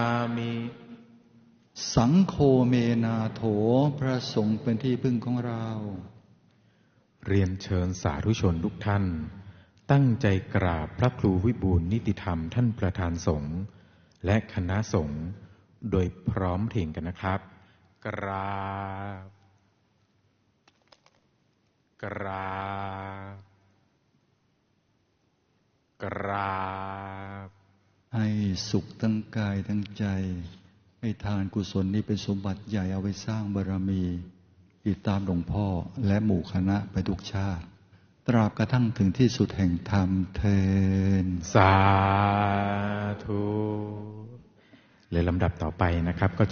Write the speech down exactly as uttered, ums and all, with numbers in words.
มิสังโฆเมนาโถพระสงฆ์เป็นที่พึ่งของเราเรียนเชิญสาธุชนทุกท่านตั้งใจกราบพระครูวิบูลย์นิติธรรมท่านประธานสงฆ์และคณะสงฆ์โดยพร้อมเพรียงกันนะครับกราบกราบกราบให้สุขทั้งกายทั้งใจให้ทานกุศลนี้เป็นสมบัติใหญ่เอาไว้สร้างบารมีติดตามหลวงพ่อและหมู่คณะไปทุกชาติตราบกระทั่งถึงที่สุดแห่งธรรมเทอญสาธุและลำดับต่อไปนะครับก็